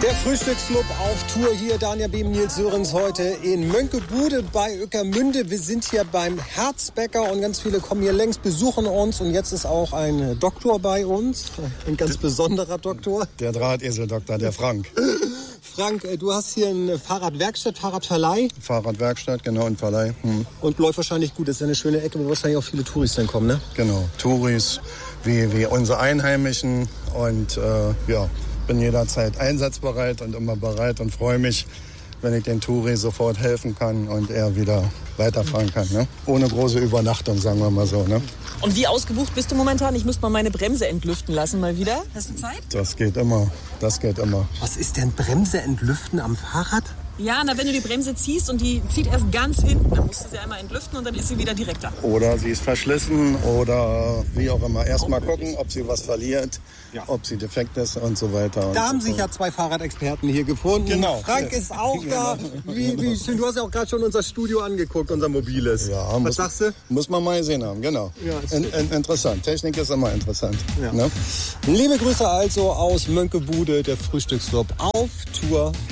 Der Frühstücksclub auf Tour hier, Daniel Behm, Nils Sörens heute in Mönckebude bei Ueckermünde. Wir sind hier beim Herzbäcker und ganz viele kommen hier längs, besuchen uns. Und jetzt ist auch ein Doktor bei uns, ein ganz besonderer Doktor. Der Drahteseldoktor, der Frank. Frank, du hast hier eine Fahrradwerkstatt, Fahrradverleih. Fahrradwerkstatt, genau, und Verleih. Und läuft wahrscheinlich gut, das ist ja eine schöne Ecke, wo wahrscheinlich auch viele Touris dann kommen, ne? Genau, Touris wie unsere Einheimischen und bin jederzeit einsatzbereit und immer bereit und freue mich, wenn ich den Touri sofort helfen kann und er wieder weiterfahren kann. Ne? Ohne große Übernachtung, sagen wir mal so. Ne? Und wie ausgebucht bist du momentan? Ich müsste mal meine Bremse entlüften lassen mal wieder. Hast du Zeit? Das geht immer. Was ist denn Bremse entlüften am Fahrrad? Ja, wenn du die Bremse ziehst und die zieht erst ganz hinten, dann musst du sie einmal entlüften und dann ist sie wieder direkt da. Oder sie ist verschlissen oder wie auch immer. Erst mal gucken, ob sie was verliert, ob sie defekt ist und so weiter. Da haben sich ja zwei Fahrradexperten hier gefunden. Genau. Frank ist auch da. Wie schön. Du hast ja auch gerade schon unser Studio angeguckt, unser mobiles. Ja, was sagst du? Muss man mal gesehen haben, genau. Ja, interessant. Technik ist immer interessant. Ja. Ne? Liebe Grüße also aus Mönckebude, der Frühstücksclub auf Tour.